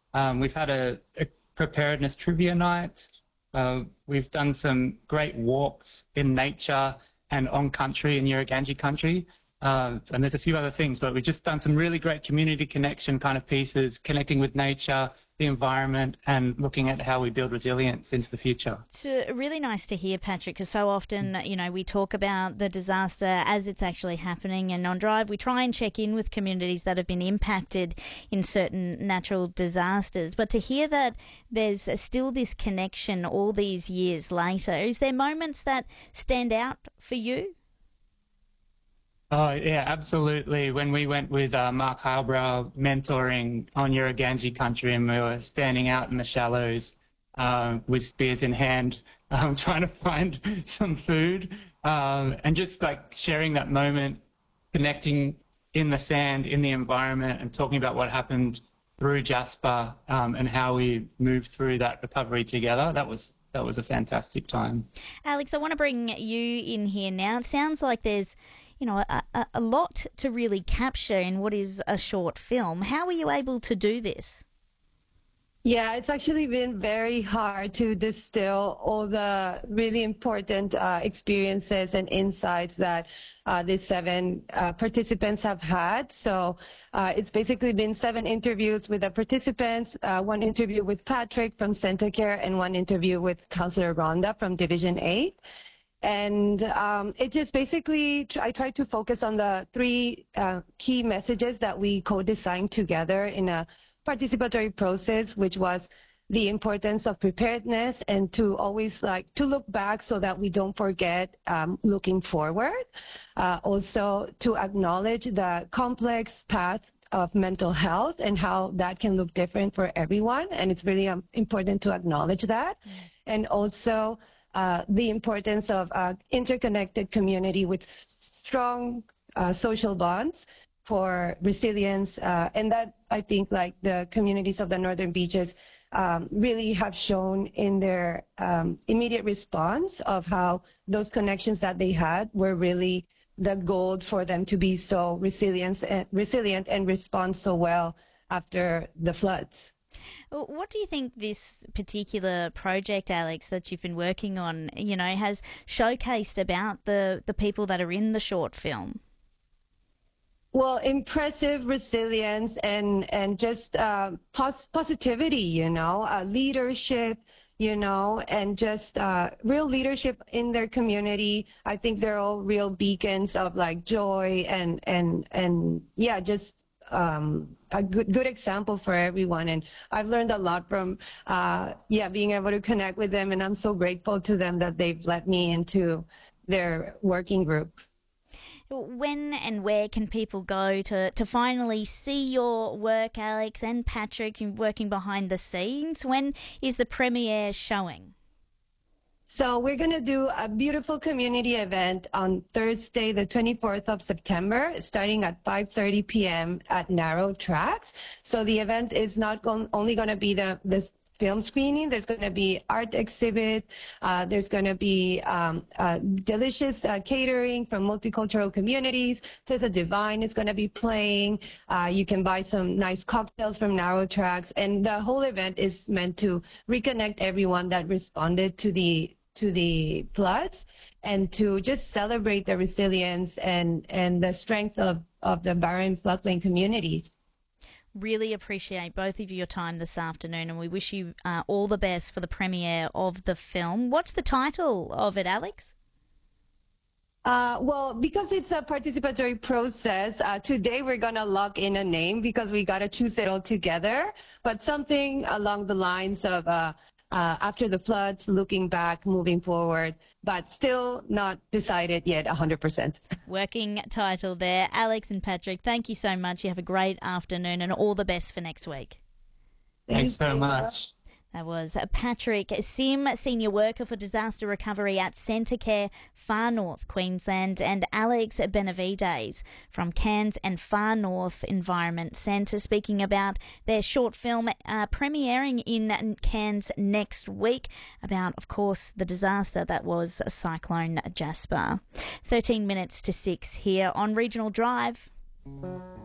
We've had a preparedness trivia night. We've done some great walks in nature and on country in Yuraganji country. And there's a few other things, but we've just done some really great community connection kind of pieces, connecting with nature, the environment, and looking at how we build resilience into the future. It's really nice to hear, Patrick, because so often, we talk about the disaster as it's actually happening, and on Drive we try and check in with communities that have been impacted in certain natural disasters. But to hear that there's still this connection all these years later, is there moments that stand out for you? Oh, yeah, absolutely. When we went with Mark Heilbrow mentoring on Yuraganji country, and we were standing out in the shallows with spears in hand, trying to find some food, and just like sharing that moment, connecting in the sand, in the environment, and talking about what happened through Jasper and how we moved through that recovery together. That was a fantastic time. Alex, I want to bring you in here now. It sounds like there's a lot to really capture in what is a short film. How were you able to do this? Yeah, it's actually been very hard to distill all the really important experiences and insights that these 7 participants have had. So it's basically been 7 interviews with the participants, 1 interview with Patrick from Centacare, and 1 interview with Councillor Rhonda from Division 8. And it just basically, I tried to focus on the 3 key messages that we co-designed together in a participatory process, which was the importance of preparedness and to always to look back so that we don't forget looking forward. Also to acknowledge the complex path of mental health and how that can look different for everyone. And it's really important to acknowledge that. And also the importance of interconnected community with strong social bonds for resilience. And that, I think, the communities of the Northern Beaches really have shown in their immediate response of how those connections that they had were really the gold for them to be so resilient and respond so well after the floods. What do you think this particular project, Alex, that you've been working on, has showcased about the people that are in the short film? Well, impressive resilience and just positivity, leadership, and just real leadership in their community. I think they're all real beacons of joy and yeah, just a good example for everyone. And I've learned a lot from being able to connect with them, and I'm so grateful to them that they've let me into their working group. When and where can people go to finally see your work, Alex and Patrick, working behind the scenes? When is the premiere showing? So we're going to do a beautiful community event on Thursday, the 24th of September, starting at 5:30 p.m. at Narrow Tracks. So the event is not only going to be the film screening. There's going to be art exhibit. There's going to be delicious catering from multicultural communities. Tessa Divine is going to be playing. You can buy some nice cocktails from Narrow Tracks. And the whole event is meant to reconnect everyone that responded to the floods and to just celebrate the resilience and the strength of the Barron floodplain communities. Really appreciate both of your time this afternoon, and we wish you all the best for the premiere of the film. What's the title of it, Alex? Well, because it's a participatory process, today we're going to lock in a name because we got to choose it all together, but something along the lines of after the floods, looking back, moving forward, but still not decided yet 100%. Working title there. Alex and Patrick, thank you so much. You have a great afternoon and all the best for next week. Thanks so much. That was Patrick Sim, Senior Worker for Disaster Recovery at Centacare, Far North Queensland, and Alex Benavides from Cairns and Far North Environment Centre, speaking about their short film premiering in Cairns next week about, of course, the disaster that was Cyclone Jasper. 13 minutes to 6 here on Regional Drive.